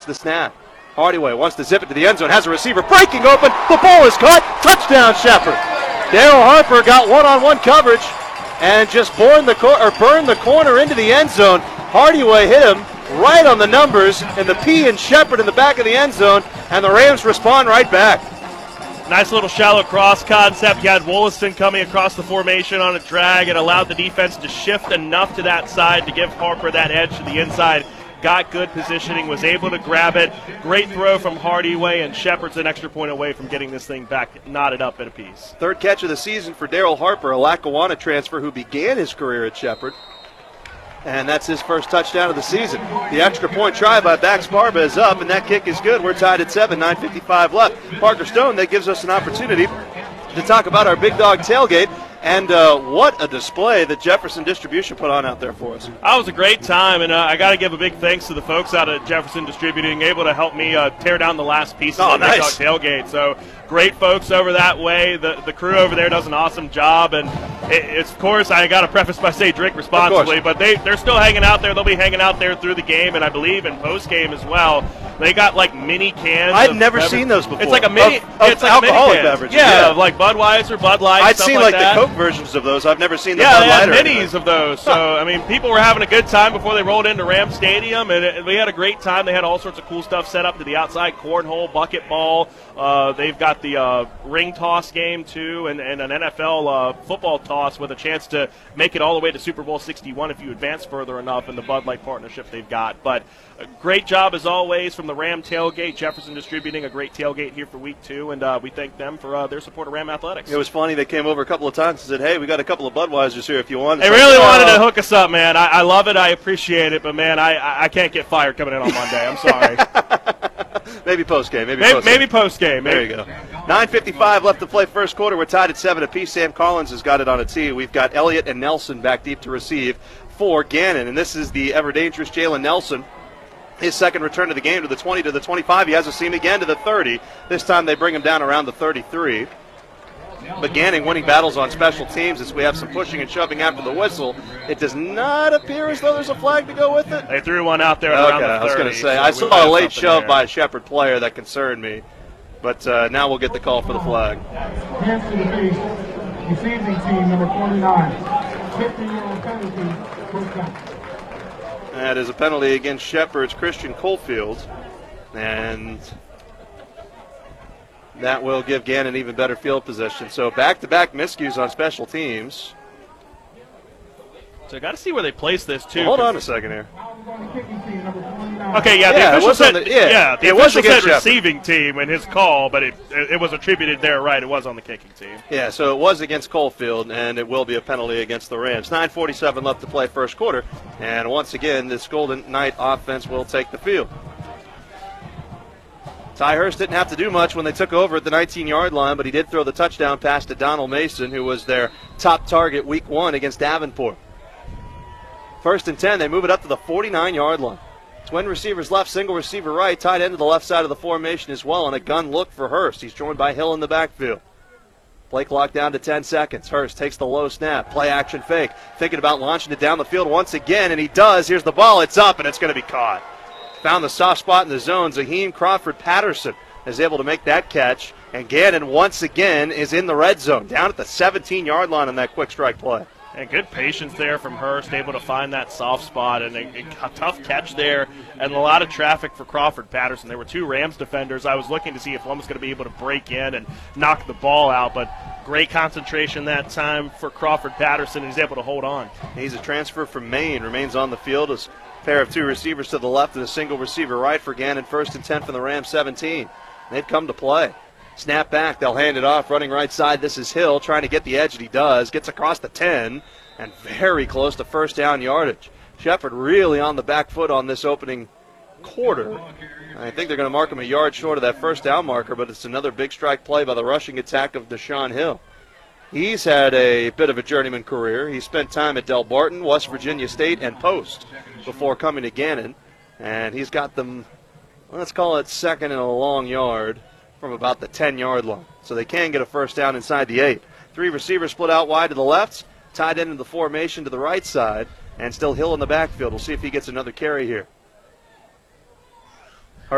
the snap. Hardaway wants to zip it to the end zone, has a receiver breaking open. The ball is caught. Touchdown, Shepherd. Daryl Harper got one-on-one coverage and just burned the corner into the end zone. Hardaway hit him right on the numbers, and the P and Shepherd in the back of the end zone, and the Rams respond right back. Nice little shallow cross concept. You had Wollaston coming across the formation on a drag and allowed the defense to shift enough to that side to give Harper that edge to the inside. Got good positioning, was able to grab it. Great throw from Hardaway, and Shepherd's an extra point away from getting this thing back knotted up in a piece. Third catch of the season for Daryl Harper, a Lackawanna transfer who began his career at Shepherd. And that's his first touchdown of the season. The extra point try by Bax Barba is up, and that kick is good. We're tied at 7, 9:55 left. Parker Stone, that gives us an opportunity to talk about our Big Dog Tailgate. And what a display that Jefferson Distribution put on out there for us. That was a great time, and I got to give a big thanks to the folks out at Jefferson Distributing, able to help me tear down the last piece of the Big Dog Tailgate. So great folks over that way. The crew over there does an awesome job, and it's, of course, I got to preface by saying drink responsibly, but they're still hanging out there. They'll be hanging out there through the game, and I believe in post-game as well. They got like mini cans. I'd never seen those before. It's like a mini, it's like alcoholic beverage. Yeah, like Budweiser, Bud Light. I'd seen like that. the Coke versions of those. I've never seen the Bud Light. Yeah, they had minis of those. So I mean, people were having a good time before they rolled into Ram Stadium, and we had a great time. They had all sorts of cool stuff set up to the outside: cornhole, bucket ball. They've got the ring toss game too, and an NFL football toss with a chance to make it all the way to Super Bowl 61 if you advance further enough in the Bud Light partnership they've got. But a great job as always from the Ram Tailgate. Jefferson Distributing a great tailgate here for week 2, and we thank them for their support of Ram Athletics. It was funny. They came over a couple of times and said, hey, we got a couple of Budweisers here if you want. They really wanted to hook us up, man. I love it. I appreciate it. But, man, I can't get fired coming in on Monday. I'm sorry. Maybe post-game. Maybe post-game. There you go. 9:55 left to play first quarter. We're tied at 7 apiece. Sam Collins has got it on a tee. We've got Elliott and Nelson back deep to receive for Gannon. And this is the ever-dangerous Jalen Nelson. His second return to the game to the 20 to the 25. He has a seam again to the 30. This time they bring him down around the 33. But Gannon winning battles on special teams as we have some pushing and shoving after the whistle. It does not appear as though there's a flag to go with it. They threw one out there around the 30. I was going to say, I saw a late shove by a Shepherd player that concerned me. But now we'll get the call for the flag. Hands to the face. Receiving team, number 49. 15-yard penalty, first down. That is a penalty against Shepherd's Christian Coldfield. And that will give Gannon even better field position. So back-to-back miscues on special teams. So I got to see where they place this, too. Well, hold on a second here. Okay, the official said, it was against receiving team in his call, but it was attributed there, right? It was on the kicking team. Yeah, so it was against Coalfield, and it will be a penalty against the Rams. 9:47 left to play first quarter, and once again, this Golden Knight offense will take the field. Ty Hurst didn't have to do much when they took over at the 19-yard line, but he did throw the touchdown pass to Donald Mason, who was their top target week 1 against Davenport. First and 10, they move it up to the 49-yard line. Twin receivers left, single receiver right, tight end to the left side of the formation as well, and a gun look for Hurst. He's joined by Hill in the backfield. Play clock down to 10 seconds. Hurst takes the low snap, play action fake, thinking about launching it down the field once again, and he does. Here's the ball. It's up, and it's going to be caught. Found the soft spot in the zone. Zaheem Crawford-Patterson is able to make that catch, and Gannon once again is in the red zone, down at the 17-yard line on that quick strike play. And good patience there from Hurst, able to find that soft spot, and a tough catch there, and a lot of traffic for Crawford-Patterson. There were 2 Rams defenders. I was looking to see if one was going to be able to break in and knock the ball out, but great concentration that time for Crawford-Patterson, and he's able to hold on. He's a transfer from Maine, remains on the field as a pair of 2 receivers to the left and a single receiver right for Gannon. First and 10 from the Rams 17. They've come to play. Snap back, they'll hand it off, running right side. This is Hill trying to get the edge, and he does. Gets across the 10 and very close to first down yardage. Shepherd really on the back foot on this opening quarter. I think they're going to mark him a yard short of that first down marker, but it's another big strike play by the rushing attack of Deshaun Hill. He's had a bit of a journeyman career. He spent time at Del Barton, West Virginia State, and Post before coming to Gannon. And he's got them, let's call it second and a long yard from about the 10-yard line. So they can get a first down inside the 8. 3 receivers split out wide to the left, tied into the formation to the right side, and still Hill in the backfield. We'll see if he gets another carry here.